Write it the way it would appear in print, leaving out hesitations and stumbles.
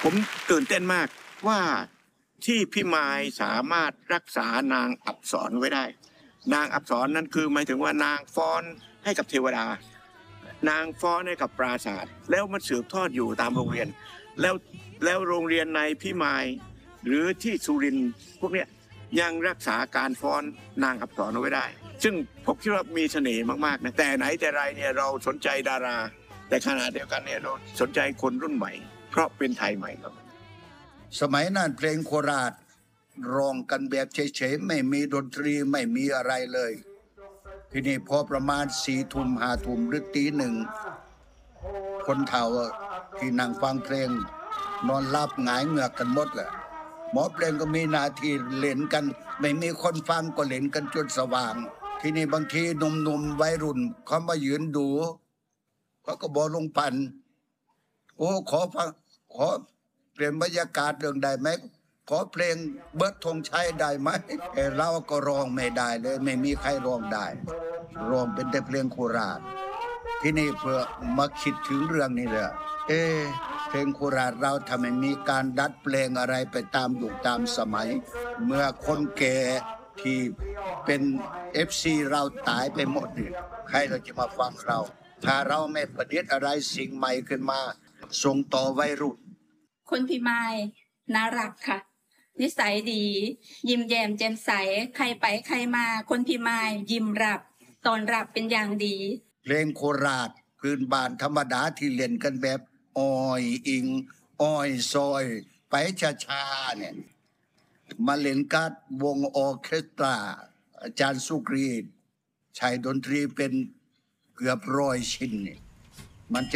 ผมตื่นเต้นมากว่าที่พี่มายสามารถรักษานางอับสรไว้ได้ นางอับสรนั้นคือหมายถึงว่านางฟ้อนให้กับเทวดานางฟ้อนให้กับปราสาทแล้วมันสืบทอดอยู่ตามโรงเรียนแล้วโรงเรียนในพี่มายหรือที่สุรินทร์พวกเนี้ยยังรักษาการฟ้อนนางอับสรเอาไว้ได้ซึ่งผมคิดว่ามีเสน่ห์มากๆนะแต่ไหนแต่ไรเนี่ยเราสนใจดาราแต่ขณะเดียวกันเนี่ยเราสนใจคนรุ่นใหม่เพราะเป็นไทยใหม่ครับสมัยนั้นเพลงโคราชร้องกันแบบเฉยๆไม่มีดนตรีไม่มีอะไรเลยทีนี้พอประมาณ4 ทุ่ม5 ทุ่มหรือตี 1คนเฒ่าที่นั่งฟังเพลงนอนหลับหงายเหงือกกันหมดแหละหมอเพลงก็มีหน้าที่เล่นกันไม่มีคนฟังก็เล่นกันจนสว่างทีนี้บางทีหนุ่มๆวัยรุ่นเขามายืนดูเขาก็บอกลุงพันธุ์โอ้ขอฟังขอเปลี่ยนบรรยากาศเรื่องได้ไหมขอเพลงเบิร์ดธงชัยได้ไหมเราก็ร้องไม่ได้เลยไม่มีใครร้องได้ร้องเป็นแต่เพลงโคราชที่นี่เพื่อมาคิดถึงเรื่องนี้เลยเพลงโคราชเราทำไมมีการดัดแปลงอะไรไปตามยุคตามสมัยเมื่อคนแก่ที่เป็น FC เราตายไปหมดเนี่ยใครเราจะมาฟังเราถ้าเราไม่ประดิษฐ์อะไรสิ่งใหม่ขึ้นมาส่งต่อวัยรุ่นคนพิมายน่ารักค่ะนิสัยดียิ้มแย้มแจ่มใสใครไปใครมาคนพิมายยิ้มรับตอนรับเป็นอย่างดีเพลงโคราชพื้นบ้านธรรมดาที่เล่นกันแบบอ้อยอิงอ้อยซอยไปช้าๆเนี่ยมาเล่นกัดวงออร์เคสตราอาจารย์สุกรีใช้ดนตรีเป็นเกือบ100 ชิ้นเนี่ยมัน